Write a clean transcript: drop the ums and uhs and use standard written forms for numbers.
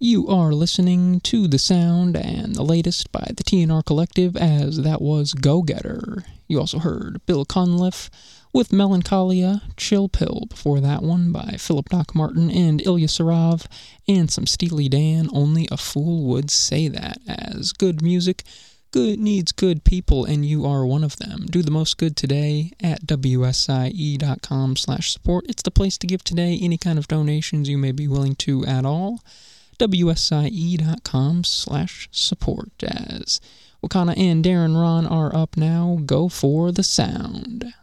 You are listening to The Sound and the latest by the TNR Collective, as that was Go Getter. You also heard Bill Cunliffe with Melancholia, Chill Pill before that one by Philip Doc Martin and Ilya Sarov, and some Steely Dan, Only a Fool Would Say That, as good music needs good people, and you are one of them. Do the most good today at wsie.com/support. It's the place to give today any kind of donations you may be willing to at all. wsie.com/support, as Wakana and Darren Ron are up now. Go for the sound.